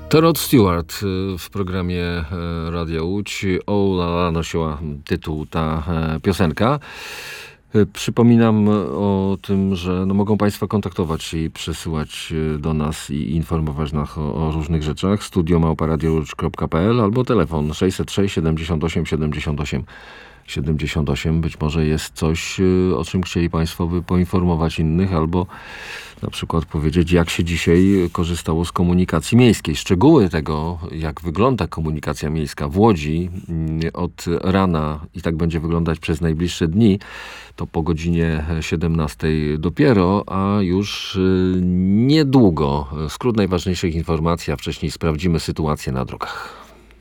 To Rod Stewart w programie Radia Łódź. O la la nosiła tytuł ta piosenka. Przypominam o tym, że mogą Państwo kontaktować i przesyłać do nas i informować nas o różnych rzeczach. studio@radioludzk.pl albo telefon 606 78 78 78. Być może jest coś, o czym chcieli Państwo by poinformować innych, albo na przykład powiedzieć, jak się dzisiaj korzystało z komunikacji miejskiej. Szczegóły tego, jak wygląda komunikacja miejska w Łodzi od rana i tak będzie wyglądać przez najbliższe dni, to po godzinie 17 dopiero, a już niedługo. Skrót najważniejszych informacji, a wcześniej sprawdzimy sytuację na drogach.